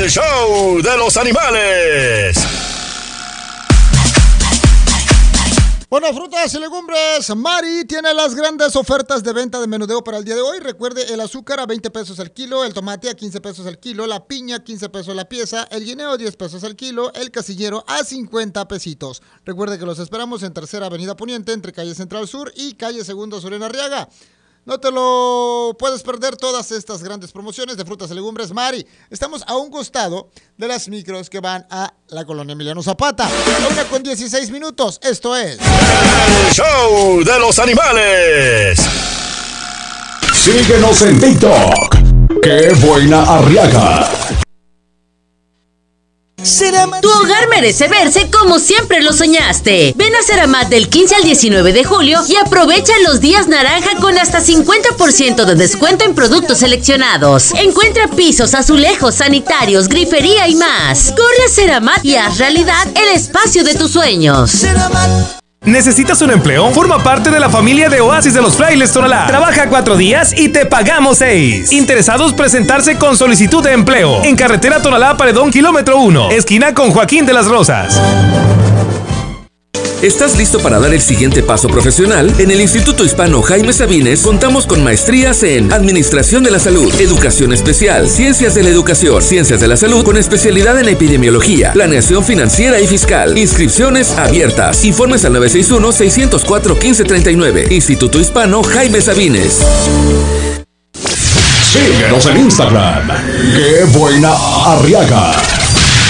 El show de los animales. Bueno, frutas y legumbres, Mari tiene las grandes ofertas de venta de menudeo para el día de hoy. Recuerde, el azúcar a 20 pesos el kilo, el tomate a 15 pesos el kilo, la piña 15 pesos la pieza, el guineo 10 pesos el kilo, el casillero a 50 pesitos. Recuerde que los esperamos en Tercera Avenida Poniente, entre calle Central Sur y calle Segundo Sur en Arriaga. No te lo puedes perder, todas estas grandes promociones de frutas y legumbres Mari. Estamos a un costado de las micros que van a la colonia Emiliano Zapata. 1:16. Esto es El show de los animales. Síguenos en TikTok. ¡Qué buena Arriaga! Tu hogar merece verse como siempre lo soñaste. Ven a Ceramat del 15 al 19 de julio y aprovecha los días naranja con hasta 50% de descuento en productos seleccionados. Encuentra pisos, azulejos, sanitarios, grifería y más. Corre a Ceramat y haz realidad el espacio de tus sueños. ¿Necesitas un empleo? Forma parte de la familia de Oasis de los Frailes Tonalá. Trabaja 4 días y te pagamos 6. Interesados presentarse con solicitud de empleo. En carretera Tonalá Paredón, kilómetro 1, esquina con Joaquín de las Rosas. ¿Estás listo para dar el siguiente paso profesional? En el Instituto Hispano Jaime Sabines contamos con maestrías en Administración de la Salud, Educación Especial, Ciencias de la Educación, Ciencias de la Salud con especialidad en Epidemiología, Planeación Financiera y Fiscal. Inscripciones abiertas. Informes al 961-604-1539. Instituto Hispano Jaime Sabines. Síguenos en Instagram. ¡Qué buena Arriaga!